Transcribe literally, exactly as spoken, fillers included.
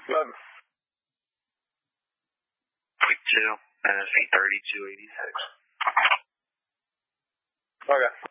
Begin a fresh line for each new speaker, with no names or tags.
Eleven.
Point two, N S C thirty-two eighty-six.
Okay.